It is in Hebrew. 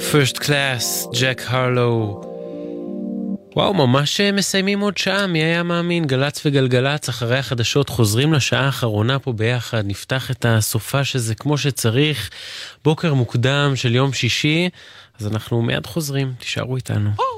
First Class, ג'ק הרלו. וואו, ממש מסיימים עוד שעה, מי היה מאמין? גלץ וגלגלץ, אחרי החדשות חוזרים לשעה האחרונה פה ביחד, נפתח את הסופה שזה כמו שצריך, בוקר מוקדם של יום שישי, אז אנחנו מיד חוזרים, תישארו איתנו.